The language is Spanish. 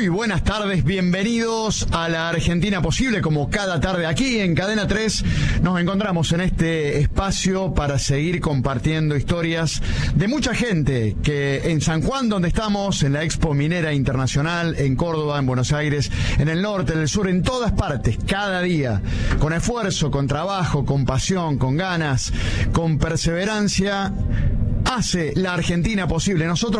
Muy buenas tardes, bienvenidos a la Argentina Posible. Como cada tarde aquí en Cadena 3 nos encontramos en este espacio para seguir compartiendo historias de mucha gente que en San Juan, donde estamos, en la Expo Minera Internacional, en Córdoba, en Buenos Aires, en el norte, en el sur, en todas partes, cada día, con esfuerzo, con trabajo, con pasión, con ganas, con perseverancia, hace la Argentina posible. Nosotros